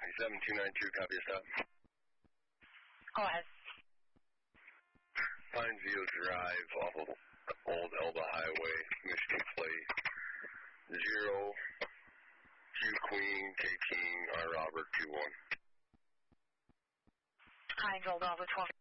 77292, copy a stop. Go ahead. Pineview Drive off of Old Elba Highway, Michigan Plate. 0, Q Queen, K King, R Robert, 21. Heinz, Old Elba 12.